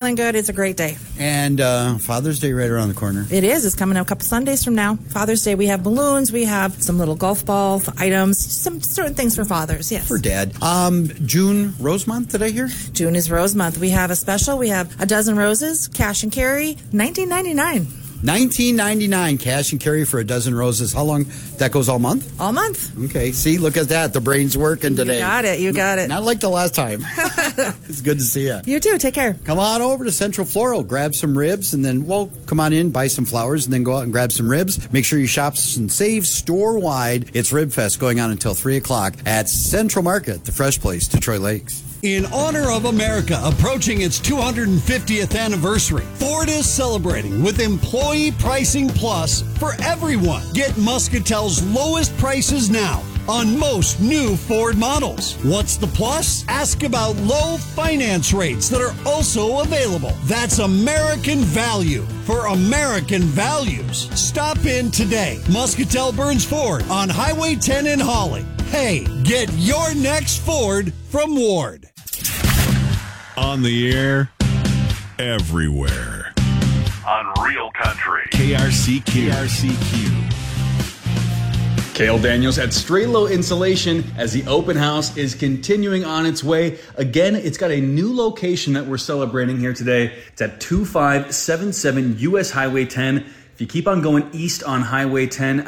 feeling good. It's a great day. And Father's Day right around the corner. It is. It's coming up a couple Sundays from now. Father's Day, we have balloons. We have some little golf ball items, some certain things for fathers, yes. For Dad. June Rose Month, did I hear? June is Rose Month. We have a special. We have a dozen roses, cash and carry, $19.99. $19.99 cash and carry for a dozen roses. How long? That goes all month? All month. Okay. See, look at that. The brain's working today. You got it. Not like the last time. It's good to see you. You too. Take care. Come on over to Central Floral. Grab some ribs and then, come on in, buy some flowers, and then go out and grab some ribs. Make sure you shop and save store-wide. It's Rib Fest going on until 3 o'clock at Central Market, the fresh place, Detroit Lakes. In honor of America approaching its 250th anniversary, Ford is celebrating with Employee Pricing Plus for everyone. Get Muscatel's lowest prices now on most new Ford models. What's the plus? Ask about low finance rates that are also available. That's American value for American values. Stop in today. Muscatel Burns Ford on Highway 10 in Holly. Hey, get your next Ford from Ward. On the air, everywhere. On Real Country. KRCQ. Cale Daniels at Strelo Insulation as the open house is continuing on its way. Again, it's got a new location that we're celebrating here today. It's at 2577 US Highway 10. If you keep on going east on Highway 10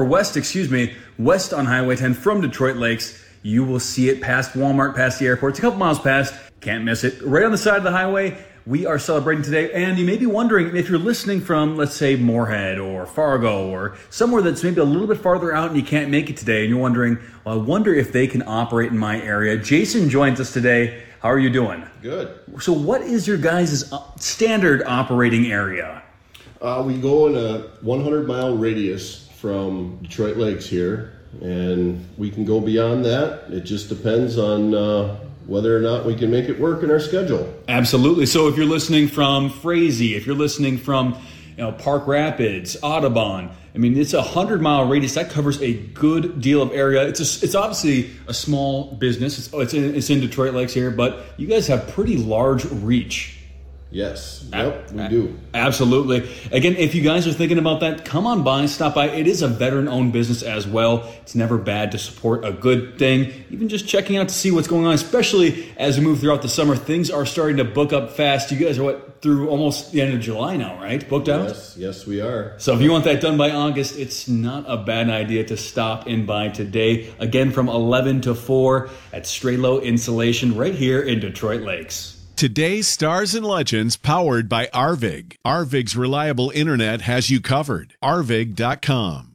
west on Highway 10 from Detroit Lakes, you will see it past Walmart, past the airport. It's a couple miles past. Can't miss it. Right on the side of the highway, we are celebrating today. And you may be wondering if you're listening from, let's say, Moorhead or Fargo or somewhere that's maybe a little bit farther out and you can't make it today. And you're wondering, well, I wonder if they can operate in my area. Jason joins us today. How are you doing? Good. So what is your guys' standard operating area? We go in a 100-mile radius from Detroit Lakes here, and we can go beyond that. It just depends on whether or not we can make it work in our schedule. Absolutely. So if you're listening from Frazee, if you're listening from Park Rapids, Audubon, I mean, it's a 100-mile radius. That covers a good deal of area. It's obviously a small business. It's in Detroit Lakes here, but you guys have pretty large reach. Yes. Yep, we do. Absolutely. Again, if you guys are thinking about that, come on by, stop by. It is a veteran-owned business as well. It's never bad to support a good thing. Even just checking out to see what's going on, especially as we move throughout the summer. Things are starting to book up fast. You guys are through almost the end of July now, right? Booked out? Yes, we are. So if you want that done by August, it's not a bad idea to stop in by today. Again, from 11 to 4 at Strelo Insulation right here in Detroit Lakes. Today's Stars and Legends powered by Arvig. Arvig's reliable internet has you covered. Arvig.com.